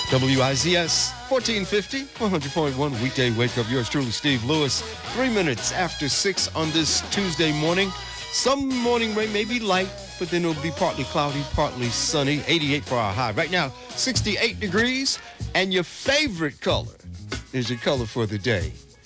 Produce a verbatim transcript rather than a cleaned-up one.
W I Z S fourteen fifty, one hundred point one weekday wake up. Yours truly, Steve Lewis. Three minutes after six on this Tuesday morning. Some morning rain may be light, but then it'll be partly cloudy, partly sunny. eighty-eight for our high. Right now, sixty-eight degrees. And your favorite color is your color for the day.